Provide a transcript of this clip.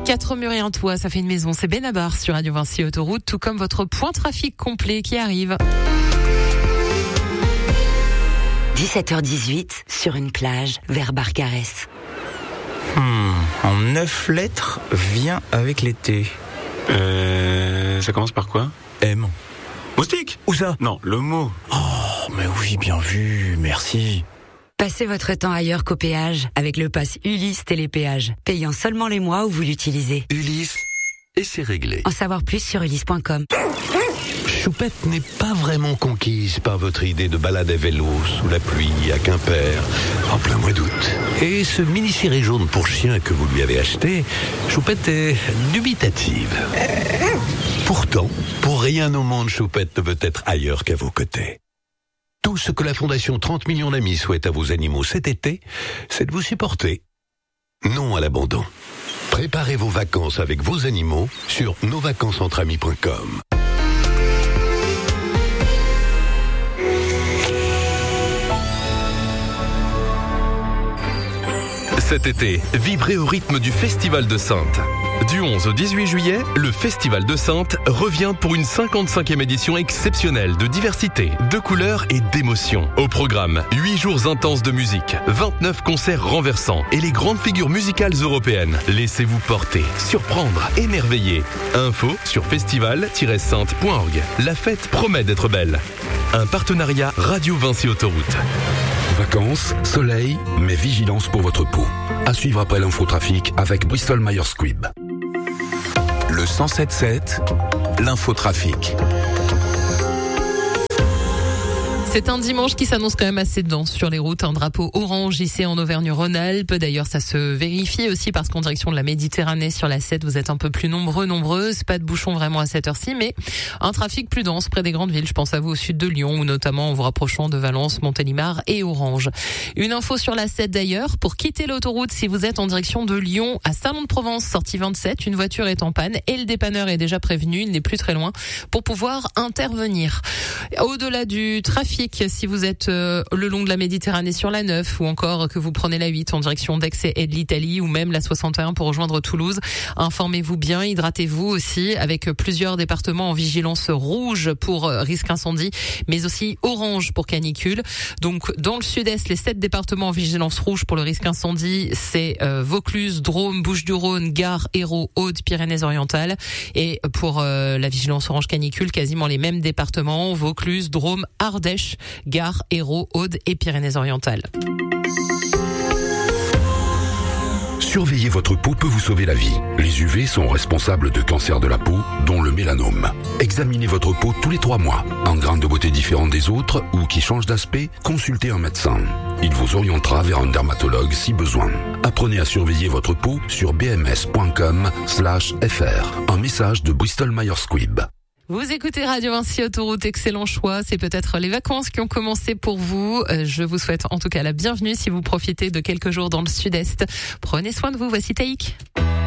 4 murs et un toit, ça fait une maison. C'est Benabar sur Radio Vinci Autoroute, tout comme votre point trafic complet qui arrive. 17h18, sur une plage, vers Barcarès. En 9 lettres, vient avec l'été. Ça commence par quoi? M. Moustique? Où ça? Non, le mot. Oh, mais oui, bien vu, merci. Passez votre temps ailleurs qu'au péage avec le pass Ulysse Télépéage, payant seulement les mois où vous l'utilisez. Ulysse, et c'est réglé. En savoir plus sur ulysse.com. Choupette n'est pas vraiment conquise par votre idée de balade à vélo sous la pluie à Quimper, en plein mois d'août. Et ce mini-ciré jaune pour chien que vous lui avez acheté, Choupette est dubitative. Pourtant, pour rien au monde, Choupette ne veut être ailleurs qu'à vos côtés. Tout ce que la Fondation 30 millions d'amis souhaite à vos animaux cet été, c'est de vous supporter. Non à l'abandon. Préparez vos vacances avec vos animaux sur nosvacancesentramis.com. Cet été, vibrez au rythme du Festival de Saintes. Du 11 au 18 juillet, le Festival de Saintes revient pour une 55e édition exceptionnelle de diversité, de couleurs et d'émotions. Au programme, 8 jours intenses de musique, 29 concerts renversants et les grandes figures musicales européennes. Laissez-vous porter, surprendre, émerveiller. Info sur festival-sainte.org. La fête promet d'être belle. Un partenariat Radio Vinci Autoroute. Vacances, soleil, mais vigilance pour votre peau. À suivre après l'infotrafic avec Bristol Myers Squibb. Le 107.7, l'infotrafic. C'est un dimanche qui s'annonce quand même assez dense sur les routes. Un drapeau orange hissé en Auvergne-Rhône-Alpes. D'ailleurs, ça se vérifie aussi parce qu'en direction de la Méditerranée sur la 7, vous êtes un peu plus nombreuses. Pas de bouchons vraiment à cette heure-ci, mais un trafic plus dense près des grandes villes. Je pense à vous au sud de Lyon ou notamment en vous rapprochant de Valence, Montélimar et Orange. Une info sur la 7 d'ailleurs. Pour quitter l'autoroute, si vous êtes en direction de Lyon, à Salon-de-Provence, sortie 27, une voiture est en panne et le dépanneur est déjà prévenu. Il n'est plus très loin pour pouvoir intervenir. Au-delà du trafic, si vous êtes le long de la Méditerranée sur la 9 ou encore que vous prenez la 8 en direction d'Aix et de l'Italie ou même la 61 pour rejoindre Toulouse, informez-vous bien, hydratez-vous aussi avec plusieurs départements en vigilance rouge pour risque incendie mais aussi orange pour canicule. Donc dans le sud-est, les 7 départements en vigilance rouge pour le risque incendie, c'est Vaucluse, Drôme, Bouches-du-Rhône, Gard, Hérault, Aude, Pyrénées-Orientales et pour la vigilance orange canicule, quasiment les mêmes départements, Vaucluse, Drôme, Ardèche, Gard, Hérault, Aude et Pyrénées-Orientales. Surveiller votre peau peut vous sauver la vie. Les UV sont responsables de cancers de la peau, dont le mélanome. Examinez votre peau tous les 3 mois. Un grain de beauté différent des autres ou qui change d'aspect, consultez un médecin. Il vous orientera vers un dermatologue si besoin. Apprenez à surveiller votre peau sur bms.com/fr. Un message de Bristol Myers Squibb. Vous écoutez Radio Vinci Autoroute, excellent choix. C'est peut-être les vacances qui ont commencé pour vous. Je vous souhaite en tout cas la bienvenue si vous profitez de quelques jours dans le sud-est. Prenez soin de vous, voici Taïk.